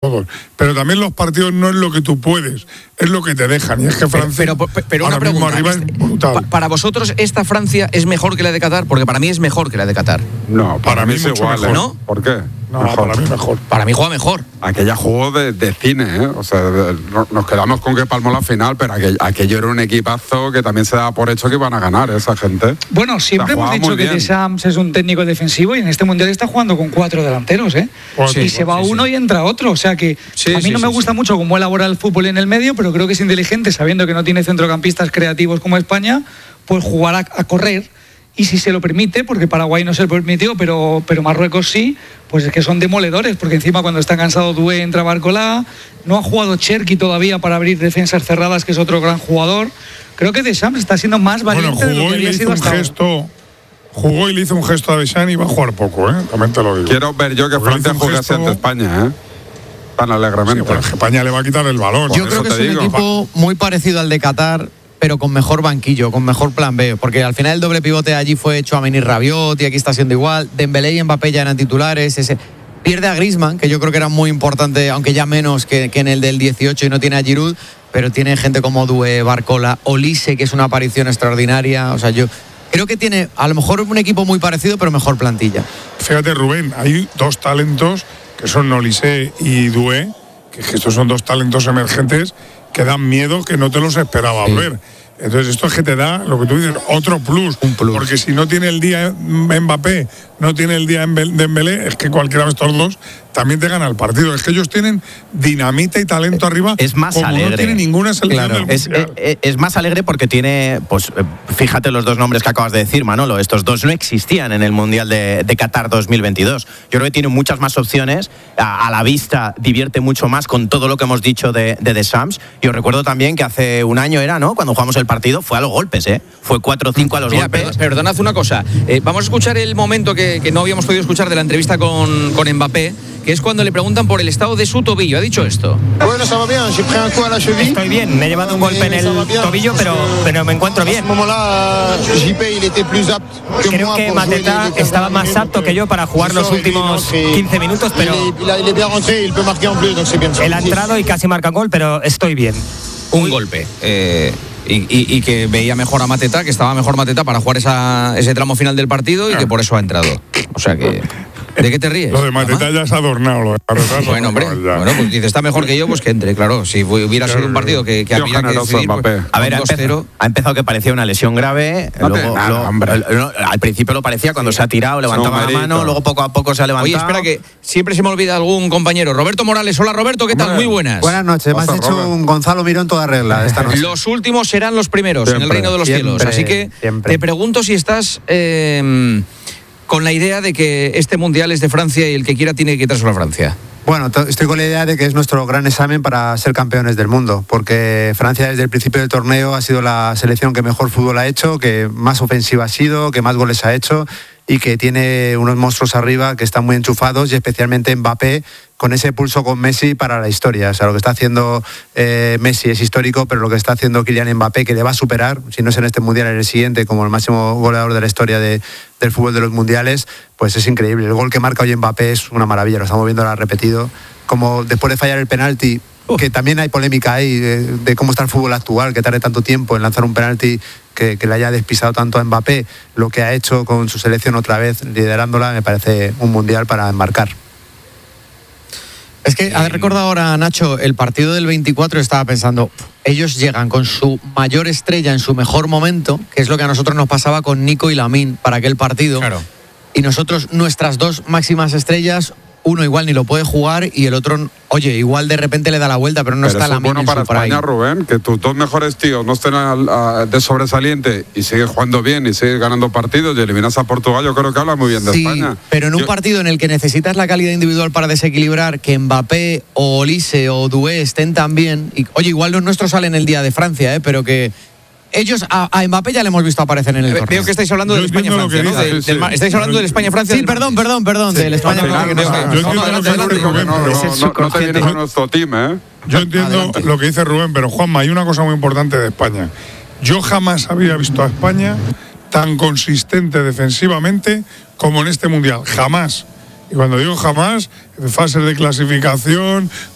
todos. Pero también los partidos no es lo que tú puedes, es lo que te dejan. Y es que Francia pero ahora una mismo pregunta, arriba es brutal. para vosotros, ¿esta Francia es mejor que la de Qatar? Porque para mí es mejor que la de Qatar. No, para mí es mucho igual, mejor. ¿No? ¿Por qué? No, Mejor. para mí mejor. Para mí juega mejor. Aquella jugó de cine, ¿eh? O sea, nos quedamos con que palmó la final, pero aquello era un equipazo que también se daba por hecho que iban a ganar esa gente. Bueno, siempre hemos dicho que Deschamps es un técnico defensivo y en este mundial está jugando con 4 delanteros, ¿eh? Y se va uno y entra otro. O sea que a mí no me gusta mucho cómo elabora el fútbol en el medio, pero creo que es inteligente, sabiendo que no tiene centrocampistas creativos como España, pues jugar a correr. Y si se lo permite, porque Paraguay no se lo permitió, pero Marruecos sí, pues es que son demoledores, porque encima cuando está cansado Doué entra Barcola, no ha jugado Cherki todavía para abrir defensas cerradas, que es otro gran jugador. Creo que Deschamps está siendo más valiente de lo que había sido hasta ahora. Jugó y le hizo un gesto a Deschamps y va a jugar poco, ¿eh? También te lo digo. Quiero ver yo que Francia juegue así ante España, ¿eh? Tan alegremente. Sí, bueno, España le va a quitar el balón. Yo creo que es un equipo muy parecido al de Qatar, pero con mejor banquillo, con mejor plan B, porque al final el doble pivote allí fue hecho a venir Rabiot y aquí está siendo igual. Dembélé y Mbappé ya eran titulares. Pierde a Griezmann, que yo creo que era muy importante, aunque ya menos que en el del 18, y no tiene a Giroud, pero tiene gente como Doué, Barcola, Olise, que es una aparición extraordinaria. O sea, yo creo que tiene a lo mejor un equipo muy parecido, pero mejor plantilla. Fíjate, Rubén, hay dos talentos que son Olise y Doué, que estos son dos talentos emergentes que dan miedo, que no te los esperaba ver. Entonces esto es que te da, lo que tú dices, otro plus. Un plus. Porque si no tiene el día Mbappé, no tiene el día Dembélé, es que cualquiera de estos dos también te gana el partido. Es que ellos tienen dinamita y talento arriba. Es más como alegre. No tiene ninguna selección del mundial. Es más alegre porque tiene, pues fíjate los dos nombres que acabas de decir, Manolo. Estos dos no existían en el Mundial de Qatar 2022. Yo creo que tiene muchas más opciones. A la vista divierte mucho más con todo lo que hemos dicho de Deschamps. Yo recuerdo también que hace un año era, ¿no? Cuando jugamos el partido fue a los golpes, ¿eh? Fue 4-5 a los golpes. Perdonad una cosa. Vamos a escuchar el momento que no habíamos podido escuchar de la entrevista con Mbappé, que es cuando le preguntan por el estado de su tobillo. Ha dicho esto. Estoy bien, me he llevado un golpe en el tobillo, pero me encuentro bien. Creo que Mateta estaba más apto que yo para jugar los últimos 15 minutos, pero él ha entrado y casi marca gol, pero estoy bien. Un golpe. Y que veía mejor a Mateta, que estaba mejor Mateta para jugar ese tramo final del partido y que por eso ha entrado. O sea que... ¿De qué te ríes? Lo de Mateta ya se ha adornado. Lo de Mateta bueno, hombre, pues dice, está mejor que yo, pues que entre, claro. Si hubiera sido un partido que había que decidir, pues, a ver, ha empezado que parecía una lesión grave. Al principio lo parecía cuando se ha tirado, levantaba la mano, luego poco a poco se ha levantado. Oye, espera, que siempre se me olvida algún compañero. Roberto Morales. Hola, Roberto, ¿qué tal? Muy buenas. Buenas noches. Me has hecho un Gonzalo Mirón toda regla esta noche. Los últimos serán los primeros en el reino de los cielos. Así que te pregunto si estás... con la idea de que este mundial es de Francia y el que quiera tiene que quitárselo a Francia. Bueno, estoy con la idea de que es nuestro gran examen para ser campeones del mundo, porque Francia desde el principio del torneo ha sido la selección que mejor fútbol ha hecho, que más ofensiva ha sido, que más goles ha hecho y que tiene unos monstruos arriba que están muy enchufados, y especialmente Mbappé con ese pulso con Messi para la historia. O sea, lo que está haciendo Messi es histórico, pero lo que está haciendo Kylian Mbappé, que le va a superar, si no es en este mundial, en el siguiente, como el máximo goleador de la historia del fútbol de los mundiales, pues es increíble. El gol que marca hoy Mbappé es una maravilla, lo estamos viendo ahora repetido. Como después de fallar el penalti, que también hay polémica ahí de cómo está el fútbol actual, que tarde tanto tiempo en lanzar un penalti que le haya despisado tanto a Mbappé. Lo que ha hecho con su selección otra vez, liderándola, me parece un mundial para enmarcar. Es que, has recordado ahora, Nacho, el partido del 24, estaba pensando, ellos llegan con su mayor estrella en su mejor momento, que es lo que a nosotros nos pasaba con Nico y Lamine para aquel partido. Claro. Y nosotros, nuestras dos máximas estrellas, uno igual ni lo puede jugar y el otro, oye, igual de repente le da la vuelta, pero no está la bueno para España, Rubén, que tus dos mejores tíos no estén de sobresaliente y sigues jugando bien y sigues ganando partidos y eliminas a Portugal. Yo creo que habla muy bien de España. Pero en un partido en el que necesitas la calidad individual para desequilibrar, que Mbappé o Olise o Doué estén tan bien, y, oye, igual los nuestros salen el día de Francia, pero que ellos a Mbappé ya le hemos visto aparecer en el torneo. Veo que estáis hablando del España-Francia, ¿no? Estáis hablando del España-Francia. Sí, perdón, del España-Francia. No te vienes a nuestro team, ¿eh? Yo entiendo lo que dice Rubén, pero Juanma, hay una cosa muy importante de España. Yo jamás había visto a España tan consistente defensivamente como en este mundial. Jamás. Y cuando digo jamás, fases de clasificación,